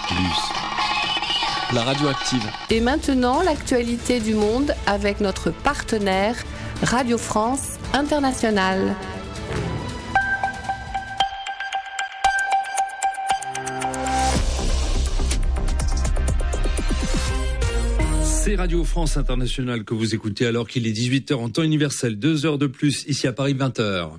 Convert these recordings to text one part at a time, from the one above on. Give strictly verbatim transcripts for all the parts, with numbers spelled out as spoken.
plus, la radio active. Et maintenant, l'actualité du monde avec notre partenaire Radio France Internationale. C'est Radio France Internationale que vous écoutez alors qu'il est dix-huit heures en temps universel, deux heures de plus, ici à Paris, vingt heures.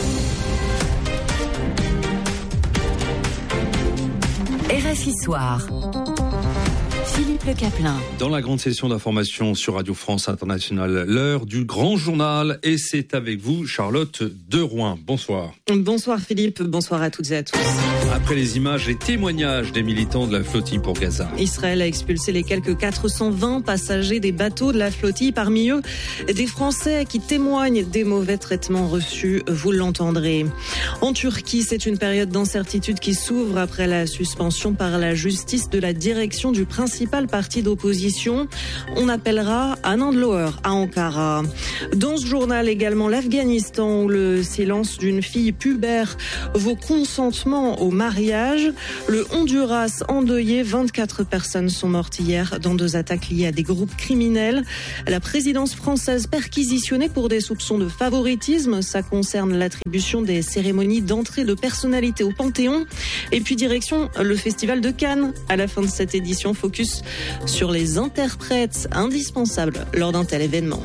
R F I Soir. Philippe Le Caplin. Dans la grande session d'information sur Radio France Internationale, l'heure du grand journal, et c'est avec vous, Charlotte Derouin. Bonsoir. Bonsoir Philippe, bonsoir à toutes et à tous. Après les images et témoignages des militants de la flottille pour Gaza. Israël a expulsé les quelques quatre cent vingt passagers des bateaux de la flottille, parmi eux des Français qui témoignent des mauvais traitements reçus, vous l'entendrez. En Turquie, c'est une période d'incertitude qui s'ouvre après la suspension par la justice de la direction du principal parti d'opposition. On appellera Anand Lower à Ankara. Dans ce journal également, l'Afghanistan où le silence d'une fille pubère vaut consentement au mariage. Le Honduras endeuillé, vingt-quatre personnes sont mortes hier dans deux attaques liées à des groupes criminels. La présidence française perquisitionnée pour des soupçons de favoritisme. Ça concerne l'attribution des cérémonies d'entrée de personnalités au Panthéon. Et puis direction le Festival de Cannes. À la fin de cette édition, focus sur les interprètes indispensables lors d'un tel événement.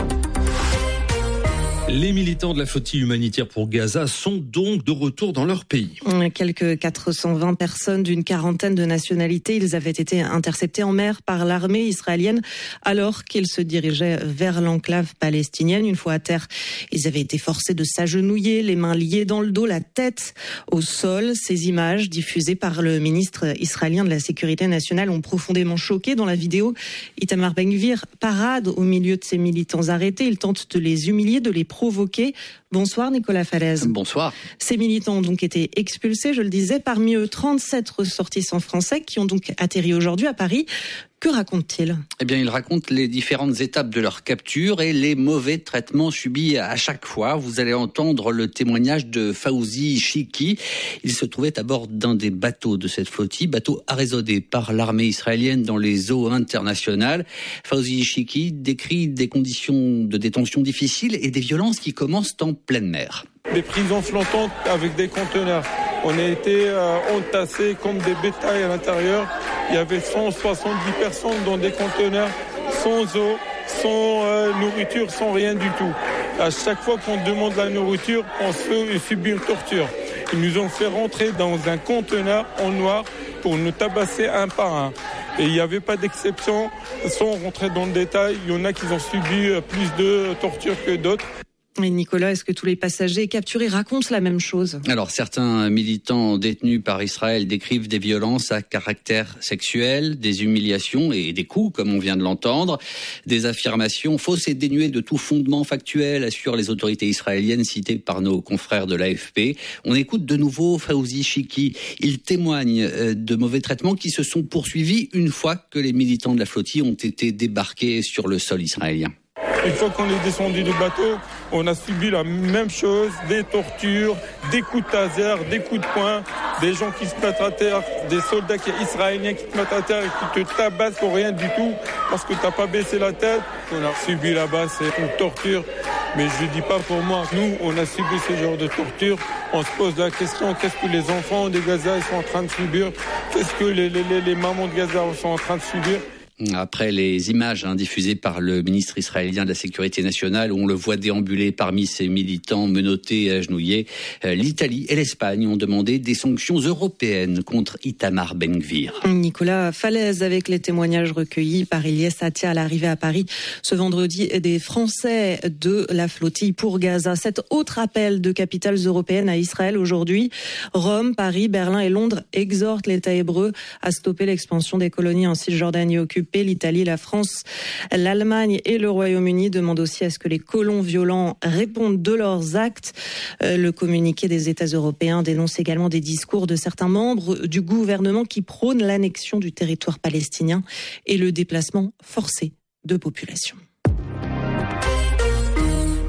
Les militants de la flottille humanitaire pour Gaza sont donc de retour dans leur pays. Quelques quatre cent vingt personnes d'une quarantaine de nationalités, ils avaient été interceptés en mer par l'armée israélienne alors qu'ils se dirigeaient vers l'enclave palestinienne. Une fois à terre, ils avaient été forcés de s'agenouiller, les mains liées dans le dos, la tête au sol. Ces images diffusées par le ministre israélien de la Sécurité nationale ont profondément choqué. Dans la vidéo, Itamar Ben-Gvir parade au milieu de ces militants arrêtés. Il tente de les humilier, de les provoqué. Bonsoir Nicolas Falaise. Bonsoir. Ces militants ont donc été expulsés, je le disais, parmi eux trente-sept ressortissants français qui ont donc atterri aujourd'hui à Paris. Que racontent-ils ? Eh bien, ils racontent les différentes étapes de leur capture et les mauvais traitements subis à chaque fois. Vous allez entendre le témoignage de Fawzi Shiki. Il se trouvait à bord d'un des bateaux de cette flottille, bateau arraisonné par l'armée israélienne dans les eaux internationales. Fawzi Shiki décrit des conditions de détention difficiles et des violences qui commencent en pleine mer. Des prisons flottantes avec des conteneurs. On a été euh, entassés comme des bétails à l'intérieur. Il y avait cent soixante-dix personnes dans des conteneurs, sans eau, sans euh, nourriture, sans rien du tout. À chaque fois qu'on demande la nourriture, on se fait subir une torture. Ils nous ont fait rentrer dans un conteneur en noir pour nous tabasser un par un. Et il n'y avait pas d'exception. Sans rentrer dans le détail, il y en a qui ont subi plus de torture que d'autres. Et Nicolas, est-ce que tous les passagers capturés racontent la même chose ? Alors, certains militants détenus par Israël décrivent des violences à caractère sexuel, des humiliations et des coups, comme on vient de l'entendre. Des affirmations fausses et dénuées de tout fondement factuel, assurent les autorités israéliennes citées par nos confrères de l'A F P. On écoute de nouveau Fawzi Shiki. Il témoigne de mauvais traitements qui se sont poursuivis une fois que les militants de la flottille ont été débarqués sur le sol israélien. Une fois qu'on est descendu du bateau, on a subi la même chose, des tortures, des coups de taser, des coups de poing, des gens qui se mettent à terre, des soldats israéliens qui se mettent à terre et qui te tabassent pour rien du tout parce que t'as pas baissé la tête. On a subi là-bas, c'est une torture, mais je dis pas pour moi. Nous, on a subi ce genre de torture. On se pose la question, qu'est-ce que les enfants de Gaza sont en train de subir ? Qu'est-ce que les, les, les, les mamans de Gaza sont en train de subir ? Après les images hein, diffusées par le ministre israélien de la Sécurité nationale, où on le voit déambuler parmi ces militants menottés et agenouillés, euh, l'Italie et l'Espagne ont demandé des sanctions européennes contre Itamar Ben-Gvir. Nicolas Falaise avec les témoignages recueillis par Ilyes Attia à l'arrivée à Paris ce vendredi des Français de la flottille pour Gaza. Cet autre appel de capitales européennes à Israël aujourd'hui. Rome, Paris, Berlin et Londres exhortent l'État hébreu à stopper l'expansion des colonies en Cisjordanie occupée. L'Italie, la France, l'Allemagne et le Royaume-Uni demandent aussi à ce que les colons violents répondent de leurs actes. Le communiqué des États européens dénonce également des discours de certains membres du gouvernement qui prônent l'annexion du territoire palestinien et le déplacement forcé de populations.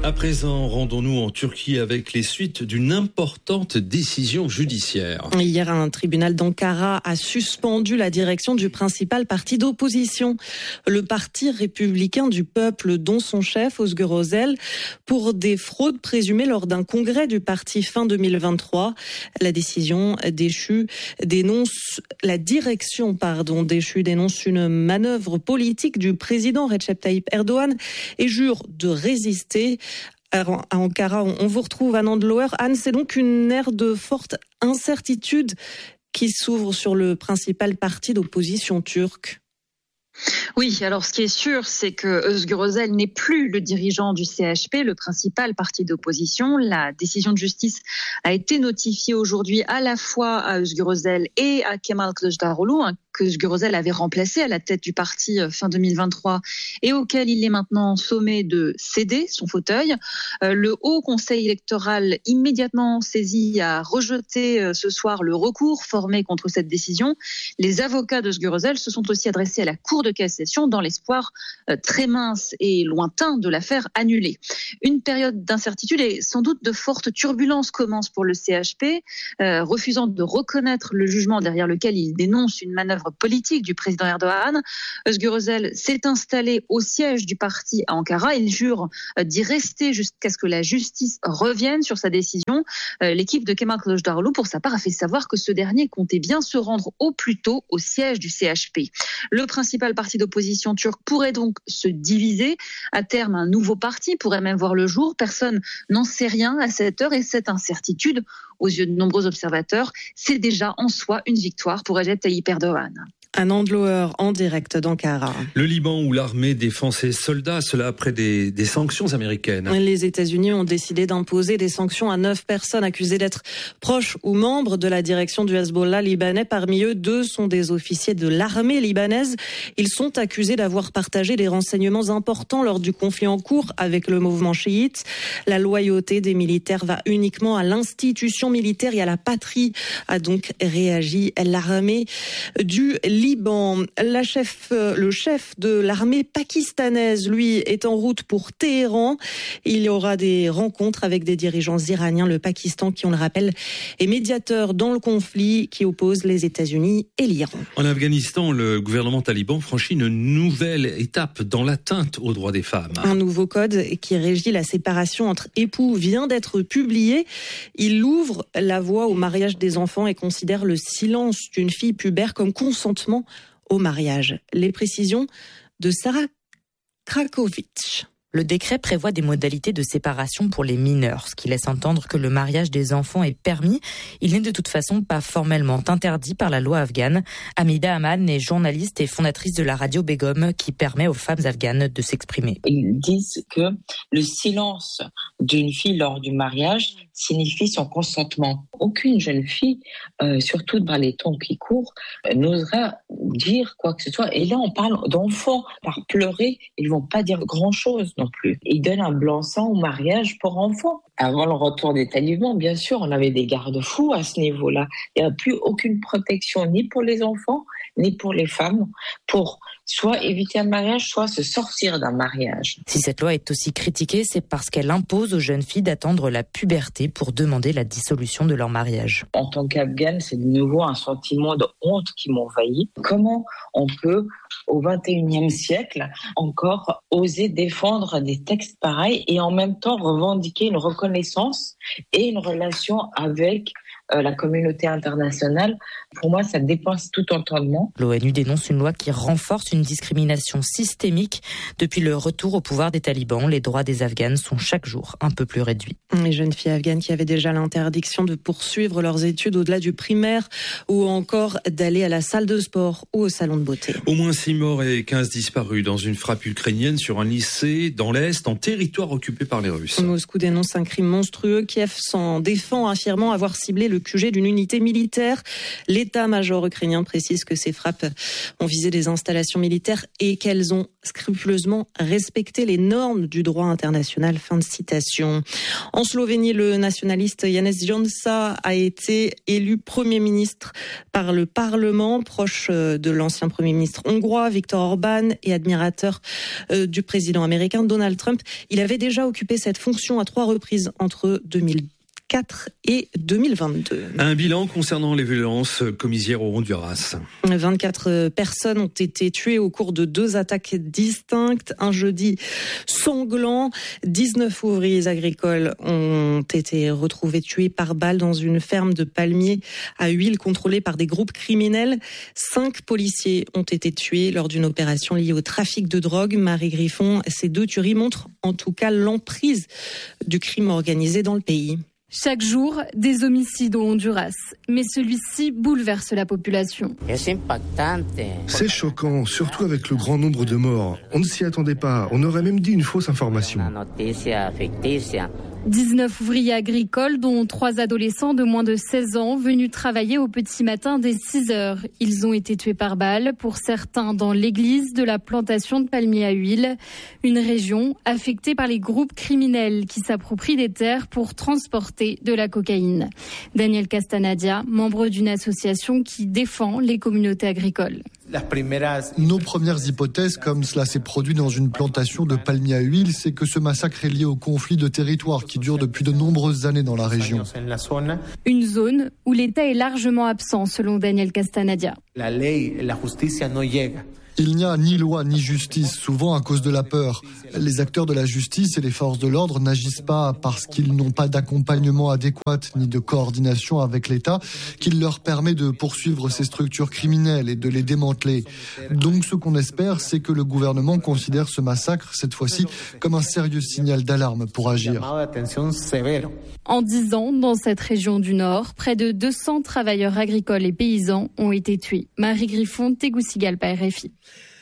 À présent, rendons-nous en Turquie avec les suites d'une importante décision judiciaire. Hier, un tribunal d'Ankara a suspendu la direction du principal parti d'opposition, le Parti républicain du peuple, dont son chef, Özgür Özel, pour des fraudes présumées lors d'un congrès du parti fin deux mille vingt-trois. La décision déchue dénonce, la direction, pardon, déchue dénonce une manœuvre politique du président Recep Tayyip Erdogan et jure de résister. Alors, à Ankara, on vous retrouve à Nandeloer. Anne, c'est donc une ère de forte incertitude qui s'ouvre sur le principal parti d'opposition turc. Oui, alors ce qui est sûr, c'est que Özgür Özel n'est plus le dirigeant du C H P, le principal parti d'opposition. La décision de justice a été notifiée aujourd'hui à la fois à Özgür Özel et à Kemal Kılıçdaroğlu, hein, que Özgür Özel avait remplacé à la tête du parti fin deux mille vingt-trois et auquel il est maintenant sommé de céder son fauteuil. Euh, le Haut Conseil électoral, immédiatement saisi, a rejeté euh, ce soir le recours formé contre cette décision. Les avocats d'Özgür Özel se sont aussi adressés à la Cour de cassation dans l'espoir euh, très mince et lointain de l'affaire annulée. Une période d'incertitude et sans doute de fortes turbulences commence pour le C H P, euh, refusant de reconnaître le jugement derrière lequel il dénonce une manœuvre politique du président Erdogan. Özgür Özel s'est installé au siège du parti à Ankara. Il jure d'y rester jusqu'à ce que la justice revienne sur sa décision. L'équipe de Kemal Kılıçdaroğlu, pour sa part, a fait savoir que ce dernier comptait bien se rendre au plus tôt au siège du C H P. Le principal parti d'opposition turc pourrait donc se diviser. À terme, un nouveau parti pourrait même voir le jour. Personne n'en sait rien à cette heure et cette incertitude, aux yeux de nombreux observateurs, c'est déjà en soi une victoire pour Recep Tayyip Erdogan. Un Nandeloer en direct d'Ankara. Le Liban où l'armée défend ses soldats, cela après des, des sanctions américaines. Les États-Unis ont décidé d'imposer des sanctions à neuf personnes accusées d'être proches ou membres de la direction du Hezbollah libanais. Parmi eux, deux sont des officiers de l'armée libanaise. Ils sont accusés d'avoir partagé des renseignements importants lors du conflit en cours avec le mouvement chiite. La loyauté des militaires va uniquement à l'institution militaire et à la patrie, a donc réagi l'armée du Liban. La chef, le chef de l'armée pakistanaise, lui, est en route pour Téhéran. Il y aura des rencontres avec des dirigeants iraniens. Le Pakistan, qui on le rappelle, est médiateur dans le conflit qui oppose les États-Unis et l'Iran. En Afghanistan, le gouvernement taliban franchit une nouvelle étape dans l'atteinte aux droits des femmes. Un nouveau code qui régit la séparation entre époux vient d'être publié. Il ouvre la voie au mariage des enfants et considère le silence d'une fille pubère comme consentement au mariage. Les précisions de Sarah Krakovic. Le décret prévoit des modalités de séparation pour les mineurs, ce qui laisse entendre que le mariage des enfants est permis. Il n'est de toute façon pas formellement interdit par la loi afghane. Hamida Aman est journaliste et fondatrice de la radio Begum qui permet aux femmes afghanes de s'exprimer. Ils disent que le silence d'une fille lors du mariage signifie son consentement. Aucune jeune fille, euh, surtout dans les temps qui courent, euh, n'osera dire quoi que ce soit. Et là, on parle d'enfants. Par pleurer, ils vont pas dire grand-chose non plus. Ils donnent un blanc-seing au mariage pour enfants. Avant le retour des talibans, bien sûr, on avait des garde-fous à ce niveau-là. Il n'y a plus aucune protection ni pour les enfants, ni pour les femmes, pour soit éviter un mariage, soit se sortir d'un mariage. Si cette loi est aussi critiquée, c'est parce qu'elle impose aux jeunes filles d'attendre la puberté pour demander la dissolution de leur mariage. En tant qu'Afghane, c'est de nouveau un sentiment de honte qui m'envahit. Comment on peut, au vingt et unième siècle, encore oser défendre des textes pareils et en même temps revendiquer une reconnaissance et une relation avec euh, la communauté internationale? Pour moi, ça dépasse tout entendement. L'ONU dénonce une loi qui renforce une discrimination systémique. Depuis le retour au pouvoir des talibans, les droits des Afghanes sont chaque jour un peu plus réduits. Les jeunes filles afghanes qui avaient déjà l'interdiction de poursuivre leurs études au-delà du primaire ou encore d'aller à la salle de sport ou au salon de beauté. Au moins six morts et quinze disparus dans une frappe ukrainienne sur un lycée dans l'Est, en territoire occupé par les Russes. Moscou dénonce un crime monstrueux. Kiev s'en défend, affirmant avoir ciblé le le Q G d'une unité militaire. L'état-major ukrainien précise que ces frappes ont visé des installations militaires et qu'elles ont scrupuleusement respecté les normes du droit international. Fin de citation. En Slovénie, le nationaliste Janez Janša a été élu Premier ministre par le Parlement, proche de l'ancien Premier ministre hongrois Viktor Orban et admirateur du président américain Donald Trump. Il avait déjà occupé cette fonction à trois reprises entre deux mille quatre et deux mille vingt-deux. Un bilan concernant les violences commises hier au Honduras. vingt-quatre personnes ont été tuées au cours de deux attaques distinctes. Un jeudi sanglant, dix-neuf ouvriers agricoles ont été retrouvés tués par balle dans une ferme de palmiers à huile contrôlée par des groupes criminels. Cinq policiers ont été tués lors d'une opération liée au trafic de drogue. Marie Griffon, ces deux tueries montrent en tout cas l'emprise du crime organisé dans le pays. Chaque jour, des homicides au Honduras. Mais celui-ci bouleverse la population. C'est choquant, surtout avec le grand nombre de morts. On ne s'y attendait pas. On aurait même dit une fausse information. dix-neuf ouvriers agricoles, dont trois adolescents de moins de seize ans, venus travailler au petit matin dès six heures. Ils ont été tués par balle, pour certains dans l'église de la plantation de palmiers à huile, une région affectée par les groupes criminels qui s'approprient des terres pour transporter de la cocaïne. Daniel Castanadia, membre d'une association qui défend les communautés agricoles. Nos premières hypothèses, comme cela s'est produit dans une plantation de palmiers à huile, c'est que ce massacre est lié au conflit de territoire qui dure depuis de nombreuses années dans la région. Une zone où l'État est largement absent, selon Daniel Castanadia. Il n'y a ni loi ni justice, souvent à cause de la peur. Les acteurs de la justice et les forces de l'ordre n'agissent pas parce qu'ils n'ont pas d'accompagnement adéquat ni de coordination avec l'État qui leur permet de poursuivre ces structures criminelles et de les démanteler. Donc ce qu'on espère, c'est que le gouvernement considère ce massacre, cette fois-ci, comme un sérieux signal d'alarme pour agir. En dix ans, dans cette région du Nord, près de deux cents travailleurs agricoles et paysans ont été tués. Marie Griffon, Tegucigalpa, R F I.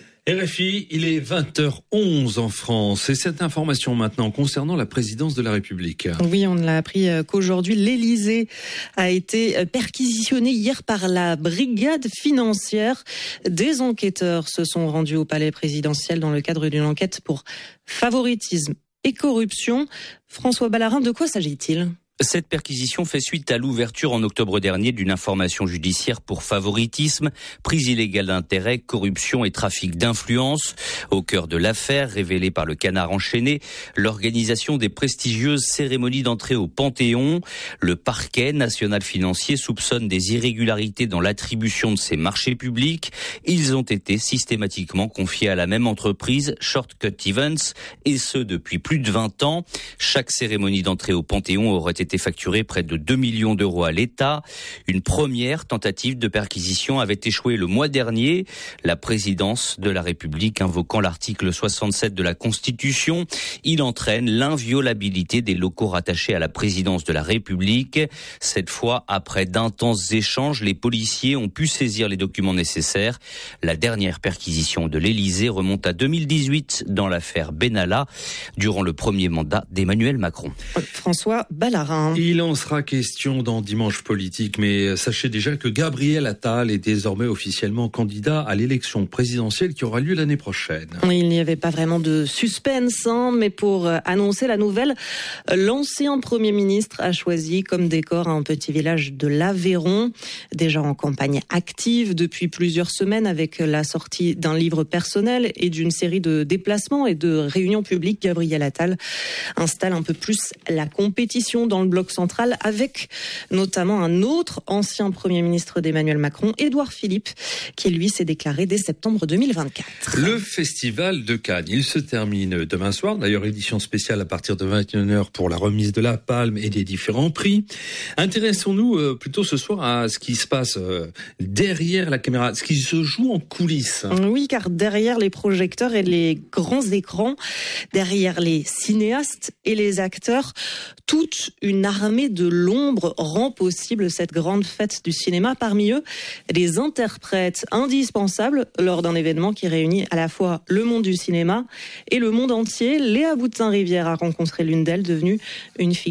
R F I, il est vingt heures onze en France. Et cette information maintenant concernant la présidence de la République. Oui, on a appris qu'aujourd'hui, l'Élysée a été perquisitionné hier par la brigade financière. Des enquêteurs se sont rendus au palais présidentiel dans le cadre d'une enquête pour favoritisme et corruption. François Ballarin, de quoi s'agit-il ? Cette perquisition fait suite à l'ouverture en octobre dernier d'une information judiciaire pour favoritisme, prise illégale d'intérêt, corruption et trafic d'influence. Au cœur de l'affaire, révélée par le Canard enchaîné, l'organisation des prestigieuses cérémonies d'entrée au Panthéon. Le parquet national financier soupçonne des irrégularités dans l'attribution de ces marchés publics. Ils ont été systématiquement confiés à la même entreprise, Shortcut Events, et ce depuis plus de vingt ans. Chaque cérémonie d'entrée au Panthéon aurait été été facturé près de deux millions d'euros à l'État. Une première tentative de perquisition avait échoué le mois dernier. La présidence de la République invoquant l'article soixante-sept de la Constitution, il entraîne l'inviolabilité des locaux rattachés à la présidence de la République. Cette fois, après d'intenses échanges, les policiers ont pu saisir les documents nécessaires. La dernière perquisition de l'Élysée remonte à deux mille dix-huit dans l'affaire Benalla, durant le premier mandat d'Emmanuel Macron. François Ballarin. Il en sera question dans Dimanche Politique, mais sachez déjà que Gabriel Attal est désormais officiellement candidat à l'élection présidentielle qui aura lieu l'année prochaine. Il n'y avait pas vraiment de suspense, hein, mais pour annoncer la nouvelle, l'ancien Premier ministre a choisi comme décor un petit village de l'Aveyron, déjà en campagne active depuis plusieurs semaines avec la sortie d'un livre personnel et d'une série de déplacements et de réunions publiques. Gabriel Attal installe un peu plus la compétition dans le bloc central avec notamment un autre ancien Premier ministre d'Emmanuel Macron, Édouard Philippe, qui lui s'est déclaré dès septembre deux mille vingt-quatre. Le Festival de Cannes, il se termine demain soir, d'ailleurs édition spéciale à partir de vingt et une heures pour la remise de la Palme et des différents prix. Intéressons-nous euh, plutôt ce soir à ce qui se passe euh, derrière la caméra, ce qui se joue en coulisses. Oui, car derrière les projecteurs et les grands écrans, derrière les cinéastes et les acteurs, toute une armée de l'ombre rend possible cette grande fête du cinéma. Parmi eux, des interprètes indispensables lors d'un événement qui réunit à la fois le monde du cinéma et le monde entier. Léa Boutin-Rivière a rencontré l'une d'elles, devenue une figure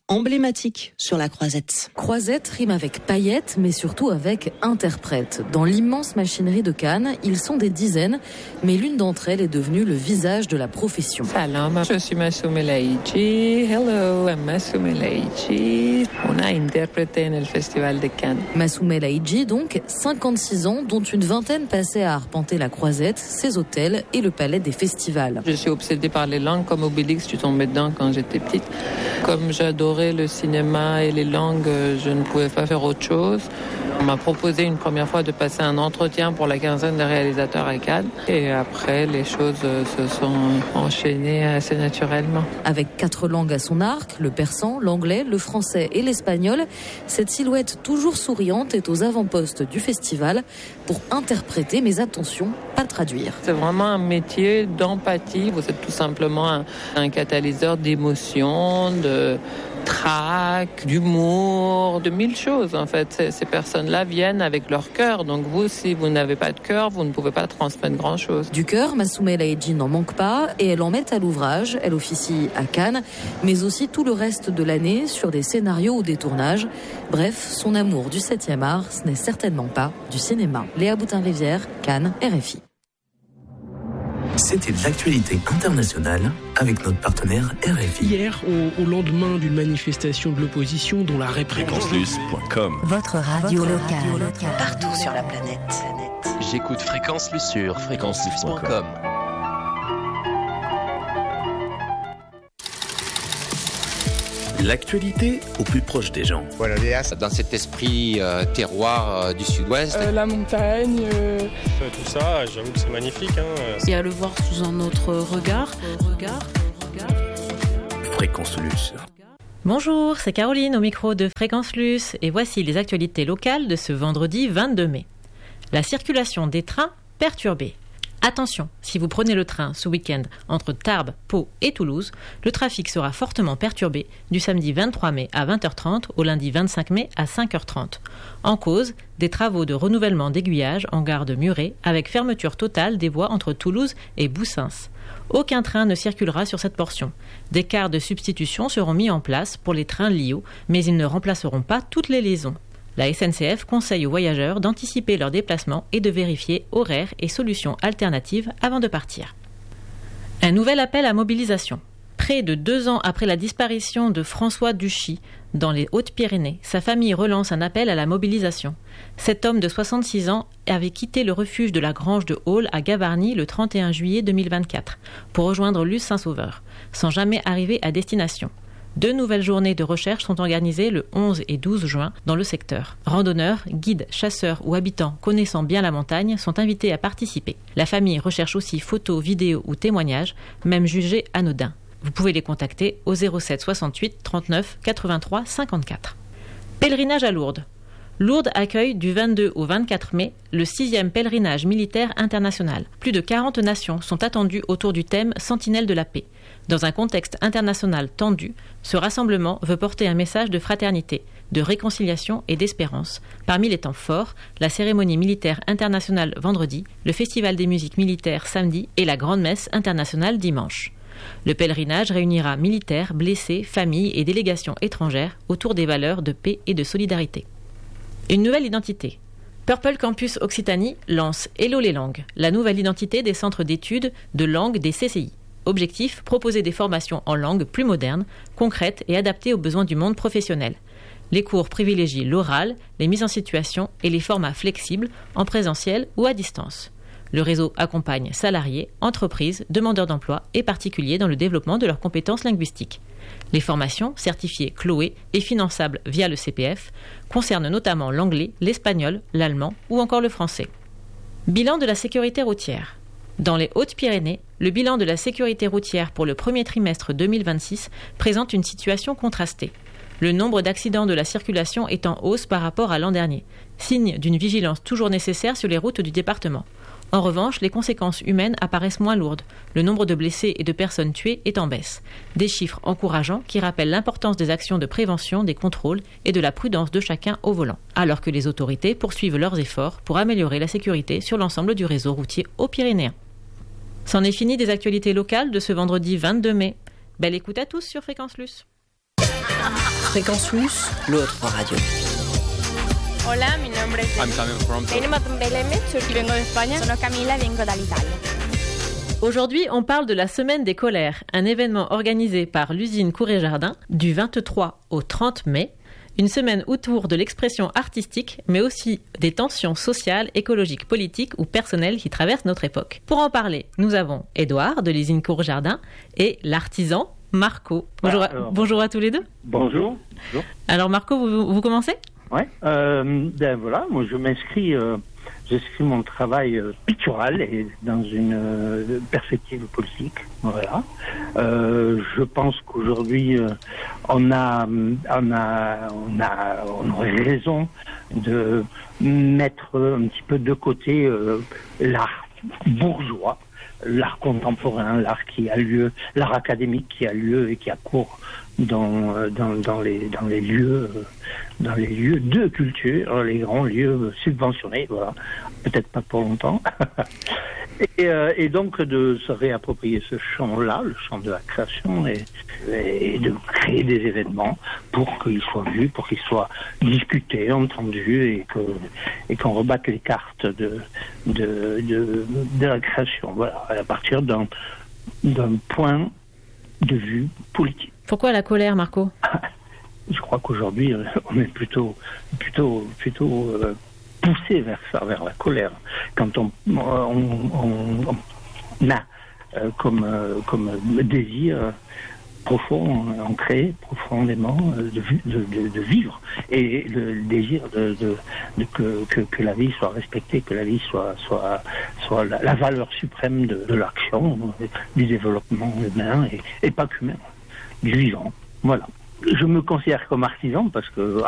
emblématique sur la croisette. Croisette rime avec paillettes, mais surtout avec interprète. Dans l'immense machinerie de Cannes, ils sont des dizaines, mais l'une d'entre elles est devenue le visage de la profession. Salam, je suis Massoumeh Laïdji. Hello, I'm Massoumeh Laïdji. On a interprété dans le Festival de Cannes. Massoumeh Laïdji, donc, cinquante-six ans, dont une vingtaine passée à arpenter la croisette, ses hôtels et le palais des festivals. Je suis obsédée par les langues, comme Obélix, je suis tombée dedans quand j'étais petite. Comme j'adorais le cinéma et les langues, je ne pouvais pas faire autre chose. On m'a proposé une première fois de passer un entretien pour la quinzaine de réalisateurs à Cannes. Et après, les choses se sont enchaînées assez naturellement. Avec quatre langues à son arc, le persan, l'anglais, le français et l'espagnol, cette silhouette toujours souriante est aux avant-postes du festival pour interpréter, mais attention, pas traduire. C'est vraiment un métier d'empathie. Vous êtes tout simplement un, un catalyseur d'émotions, de trac, d'humour, de mille choses en fait. Ces, ces personnes-là viennent avec leur cœur. Donc vous, si vous n'avez pas de cœur, vous ne pouvez pas transmettre grand-chose. Du cœur, Massoumeh Laïdji n'en manque pas et elle en met à l'ouvrage. Elle officie à Cannes, mais aussi tout le reste de l'année sur des scénarios ou des tournages. Bref, son amour du septième art, ce n'est certainement pas du cinéma. Léa Boutin-Rivière, Cannes, R F I. C'était l'actualité internationale avec notre partenaire R F I. Hier, au, au lendemain d'une manifestation de l'opposition dont la répression... fréquence luce point com. Votre radio, Votre locale. radio locale. Partout sur la planète. J'écoute Fréquence Luce sur fréquence luce point com. L'actualité au plus proche des gens. Voilà, Léa. Dans cet esprit euh, terroir euh, du sud-ouest. Euh, la montagne. Euh... Euh, tout ça, j'avoue que c'est magnifique. Hein. Et à le voir sous un autre regard. regard, regard. Fréquence Luce. Bonjour, c'est Caroline au micro de Fréquence Luce et voici les actualités locales de ce vendredi vingt-deux mai. La circulation des trains perturbée. Attention, si vous prenez le train ce week-end entre Tarbes, Pau et Toulouse, le trafic sera fortement perturbé du samedi vingt-trois mai à vingt heures trente au lundi vingt-cinq mai à cinq heures trente. En cause, des travaux de renouvellement d'aiguillage en gare de Muret avec fermeture totale des voies entre Toulouse et Boussens. Aucun train ne circulera sur cette portion. Des cars de substitution seront mis en place pour les trains L I O, mais ils ne remplaceront pas toutes les liaisons. La S N C F conseille aux voyageurs d'anticiper leurs déplacements et de vérifier horaires et solutions alternatives avant de partir. Un nouvel appel à mobilisation. Près de deux ans après la disparition de François Duchy dans les Hautes-Pyrénées, sa famille relance un appel à la mobilisation. Cet homme de soixante-six ans avait quitté le refuge de la Grange de Hall à Gavarnie le trente et un juillet deux mille vingt-quatre pour rejoindre Luz Saint-Sauveur, sans jamais arriver à destination. Deux nouvelles journées de recherche sont organisées le onze et douze juin dans le secteur. Randonneurs, guides, chasseurs ou habitants connaissant bien la montagne sont invités à participer. La famille recherche aussi photos, vidéos ou témoignages, même jugés anodins. Vous pouvez les contacter au zéro sept soixante-huit trente-neuf quatre-vingt-trois cinquante-quatre. Pèlerinage à Lourdes. Lourdes accueille du vingt-deux au vingt-quatre mai le sixième pèlerinage militaire international. Plus de quarante nations sont attendues autour du thème Sentinelle de la paix. Dans un contexte international tendu, ce rassemblement veut porter un message de fraternité, de réconciliation et d'espérance. Parmi les temps forts, la cérémonie militaire internationale vendredi, le festival des musiques militaires samedi et la grande messe internationale dimanche. Le pèlerinage réunira militaires, blessés, familles et délégations étrangères autour des valeurs de paix et de solidarité. Une nouvelle identité. Purple Campus Occitanie lance Hello les langues, la nouvelle identité des centres d'études de langue des C C I. Objectif, proposer des formations en langue plus modernes, concrètes et adaptées aux besoins du monde professionnel. Les cours privilégient l'oral, les mises en situation et les formats flexibles, en présentiel ou à distance. Le réseau accompagne salariés, entreprises, demandeurs d'emploi et particuliers dans le développement de leurs compétences linguistiques. Les formations, certifiées Chloé et finançables via le C P F, concernent notamment l'anglais, l'espagnol, l'allemand ou encore le français. Bilan de la sécurité routière. Dans les Hautes-Pyrénées, le bilan de la sécurité routière pour le premier trimestre deux mille vingt-six présente une situation contrastée. Le nombre d'accidents de la circulation est en hausse par rapport à l'an dernier, signe d'une vigilance toujours nécessaire sur les routes du département. En revanche, les conséquences humaines apparaissent moins lourdes. Le nombre de blessés et de personnes tuées est en baisse. Des chiffres encourageants qui rappellent l'importance des actions de prévention, des contrôles et de la prudence de chacun au volant, alors que les autorités poursuivent leurs efforts pour améliorer la sécurité sur l'ensemble du réseau routier haut-pyrénéen. C'en est fini des actualités locales de ce vendredi vingt-deux mai. Belle écoute à tous sur Fréquence Luce. Fréquence Plus, l'autre radio. Hola, mi nombre es... I'm coming from... Vengo de España. Sono Camila, vengo dall'Italia. Aujourd'hui, on parle de la Semaine des colères, un événement organisé par l'usine Cour-et-Jardin du vingt-trois au trente mai. Une semaine autour de l'expression artistique, mais aussi des tensions sociales, écologiques, politiques ou personnelles qui traversent notre époque. Pour en parler, nous avons Édouard de l'usine Cour-Jardin et l'artisan Marco. Bonjour, alors, à, bonjour à tous les deux. Bonjour. bonjour. Alors Marco, vous, vous commencez ? Oui, euh, ben voilà, moi je m'inscris, euh, j'inscris mon travail euh, pictural et dans une euh, perspective politique, voilà. Euh, je pense qu'aujourd'hui euh, on a, on a, on a, on aurait raison de mettre un petit peu de côté euh, l'art bourgeois, l'art contemporain, l'art qui a lieu, l'art académique qui a lieu et qui a cours dans dans dans les dans les lieux dans les lieux de culture, les grands lieux subventionnés, voilà, peut-être pas pour longtemps. et, euh, et donc de se réapproprier ce champ-là, le champ de la création, et, et de créer des événements pour qu'ils soient vus, pour qu'ils soient discutés, entendus, et que et qu'on rebatte les cartes de de de, de la création, voilà, à partir d'un d'un point de vue politique. Pourquoi la colère, Marco ? Je crois qu'aujourd'hui, on est plutôt, plutôt, plutôt euh, poussé vers ça, vers la colère. Quand on, on, on, on a euh, comme, euh, comme désir profond, ancré profondément euh, de, de, de, de vivre, et le désir de, de, de que, que, que la vie soit respectée, que la vie soit, soit, soit la, la valeur suprême de, de l'action, du développement humain et, et pas qu'humain, du vivant. Voilà. Je me considère comme artisan parce que